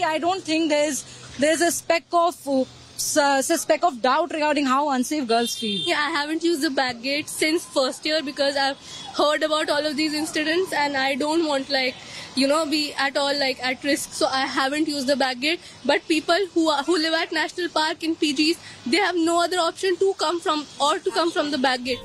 I don't think there's a speck of doubt regarding how unsafe girls feel. Yeah, I haven't used the back gate since first year because I've heard about all of these incidents and I don't want be at all at risk. So I haven't used the back gate. But people who live at National Park in PGs, they have no other option to come from the back gate.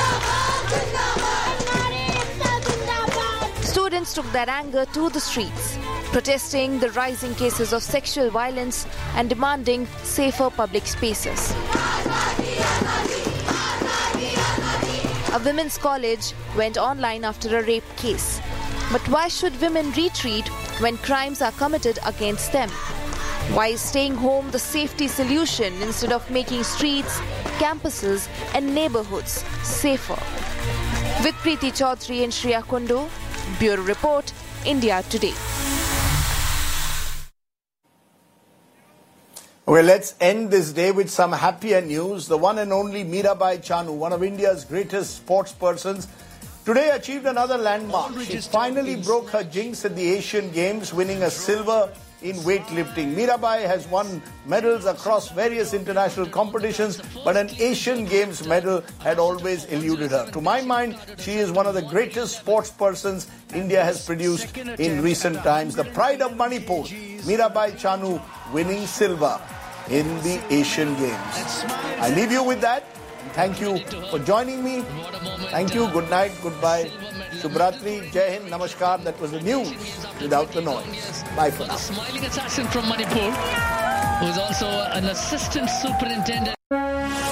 Students took their anger to the streets, protesting the rising cases of sexual violence and demanding safer public spaces. A women's college went online after a rape case. But why should women retreat when crimes are committed against them? Why is staying home the safety solution instead of making streets, campuses and neighborhoods safer? With Preeti Chaudhary and Shreya Kundu, Bureau Report, India Today. Well, let's end this day with some happier news. The one and only Mirabai Chanu, one of India's greatest sports persons, today achieved another landmark. She finally broke her jinx at the Asian Games, winning a silver in weightlifting. Mirabai has won medals across various international competitions, but an Asian Games medal had always eluded her. To my mind, she is one of the greatest sports persons India has produced in recent times. The pride of Manipur, Mirabai Chanu winning silver in the Asian Games. I leave you with that. Thank you for joining me. Thank you. Good night. Goodbye. Shubhratri. Jai Hind. Namaskar. That was the news without the noise. Bye for now. A smiling assassin from Manipur, who is also an assistant superintendent.